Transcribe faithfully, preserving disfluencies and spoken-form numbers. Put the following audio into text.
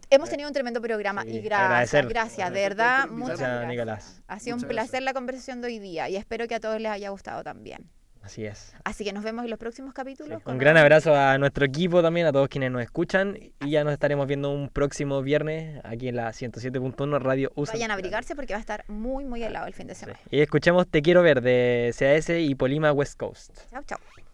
hemos tenido un tremendo programa Sí, y gracias, agradecer. gracias, de verdad, muchas Gracias, gracias. Nicolás. Ha sido un Muchas placer gracias. la conversación de hoy día y espero que a todos les haya gustado también. Así es. Así que nos vemos en los próximos capítulos. Sí, con un gran otro- abrazo a nuestro equipo también, a todos quienes nos escuchan. Y ya nos estaremos viendo un próximo viernes aquí en la ciento siete punto uno Radio U S A. Vayan a abrigarse porque va a estar muy, muy helado el fin de Sí. semana. Y escuchemos Te Quiero Ver de C A S y Polima West Coast. Chao, chao.